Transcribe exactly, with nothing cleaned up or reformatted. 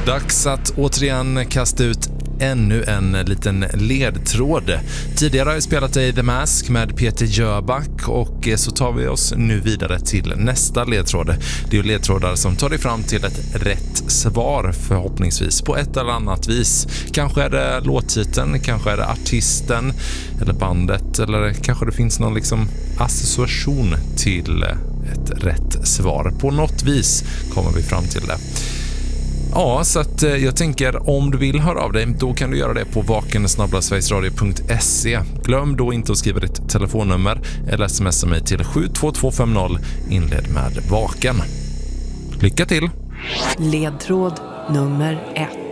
Dags att återigen kasta ut ännu en liten ledtråd. Tidigare har vi spelat i The Mask med Peter Jöback och så tar vi oss nu vidare till nästa ledtråd. Det är ju ledtrådar som tar dig fram till ett rätt svar förhoppningsvis på ett eller annat vis. Kanske är det låttiteln, kanske är det artisten eller bandet eller kanske det finns någon liksom association till ett rätt svar. På något vis kommer vi fram till det. Ja, så att jag tänker om du vill höra av dig, då kan du göra det på vaken snabel-a sverigesradio punkt se. Glöm då inte att skriva ditt telefonnummer eller smsa mig till sju två två fem noll, inled med vaken. Lycka till! Ledtråd nummer ett.